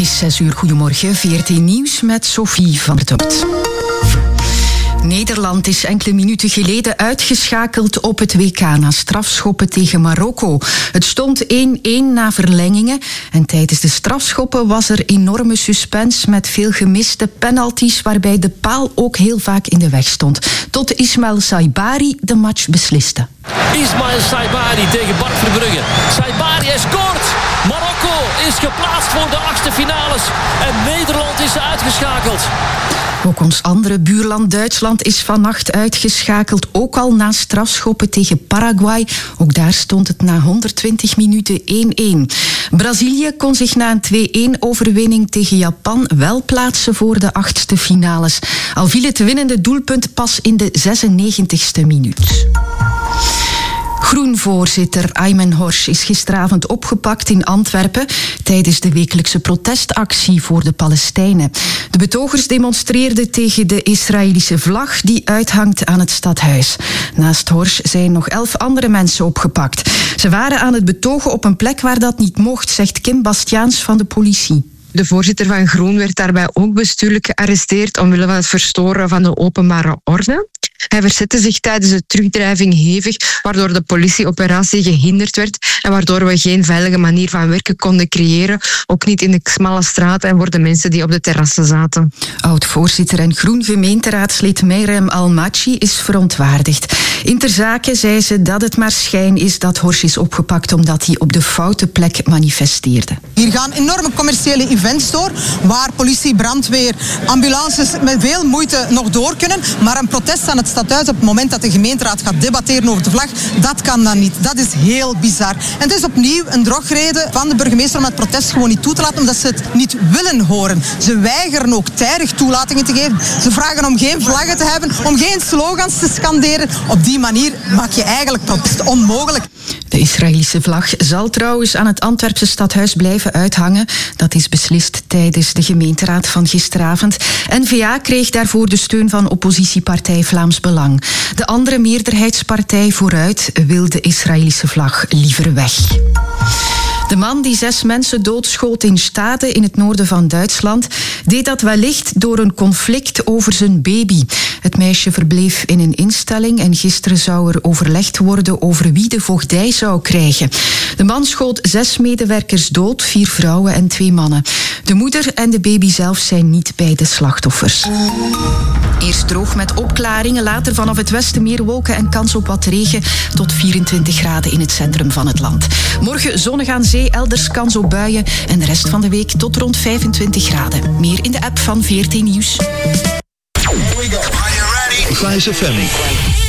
is 6:00. Goedemorgen. VRT Nieuws met Sophie van der Topt. Nederland is enkele minuten geleden uitgeschakeld op het WK na strafschoppen tegen Marokko. Het stond 1-1 na verlengingen en tijdens de strafschoppen was er enorme suspense met veel gemiste penalties waarbij de paal ook heel vaak in de weg stond. Tot Ismail Saibari de match besliste. Ismail Saibari tegen Bart Verbrugge. Saibari heeft scoort! Marokko is geplaatst voor de achtste finales en Nederland is uitgeschakeld. Ook ons andere buurland Duitsland is vannacht uitgeschakeld, ook al na strafschoppen tegen Paraguay. Ook daar stond het na 120 minuten 1-1. Brazilië kon zich na een 2-1-overwinning tegen Japan wel plaatsen voor de achtste finales. Al viel het winnende doelpunt pas in de 96e minuut. Groen-voorzitter Aymen Horsh is gisteravond opgepakt in Antwerpen tijdens de wekelijkse protestactie voor de Palestijnen. De betogers demonstreerden tegen de Israëlische vlag die uithangt aan het stadhuis. Naast Horsh zijn nog 11 andere mensen opgepakt. Ze waren aan het betogen op een plek waar dat niet mocht, zegt Kim Bastiaans van de politie. De voorzitter van Groen werd daarbij ook bestuurlijk gearresteerd omwille van het verstoren van de openbare orde. Hij verzette zich tijdens de terugdrijving hevig, waardoor de politieoperatie gehinderd werd en waardoor we geen veilige manier van werken konden creëren, ook niet in de smalle straten en voor de mensen die op de terrassen zaten. Oud-voorzitter en Groen gemeenteraadslid Meirem Almachi is verontwaardigd. In ter zake zei ze dat het maar schijn is dat Horsh is opgepakt omdat hij op de foute plek manifesteerde. Hier gaan enorme commerciële events door, waar politie, brandweer, ambulances met veel moeite nog door kunnen, maar een protest aan het stadhuis op het moment dat de gemeenteraad gaat debatteren over de vlag, dat kan dan niet. Dat is heel bizar. En het is opnieuw een drogreden van de burgemeester om het protest gewoon niet toe te laten, omdat ze het niet willen horen. Ze weigeren ook tijdig toelatingen te geven. Ze vragen om geen vlaggen te hebben, om geen slogans te scanderen. Op die manier maak je eigenlijk protest onmogelijk. De Israëlische vlag zal trouwens aan het Antwerpse stadhuis blijven uithangen. Dat is beslist tijdens de gemeenteraad van gisteravond. N-VA kreeg daarvoor de steun van oppositiepartij Vlaams Belang. De andere meerderheidspartij Vooruit wil de Israëlische vlag liever weg. De man die 6 mensen doodschoot in Stade in het noorden van Duitsland deed dat wellicht door een conflict over zijn baby. Het meisje verbleef in een instelling en gisteren zou er overlegd worden over wie de voogdij zou krijgen. De man schoot 6 medewerkers dood, 4 vrouwen en 2 mannen. De moeder en de baby zelf zijn niet bij de slachtoffers. Eerst droog met opklaringen, later vanaf het westen meer wolken en kans op wat regen tot 24 graden in het centrum van het land. Morgen zonnig aan zee, elders kans op buien en de rest van de week tot rond 25 graden. Meer in de app van VRT Nieuws. Vice FM.